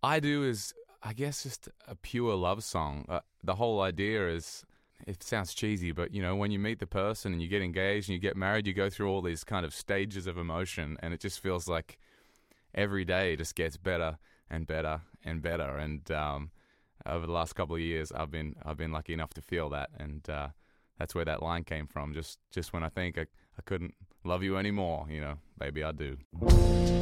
I Do is, I guess, just a pure love song. The whole idea is, it sounds cheesy, but when you meet the person and you get engaged and you get married, you go through all these kind of stages of emotion, and it just feels like every day just gets better and better and better. And over the last couple of years, I've been lucky enough to feel that, and that's where that line came from. Just when I think I couldn't love you anymore, baby, I do.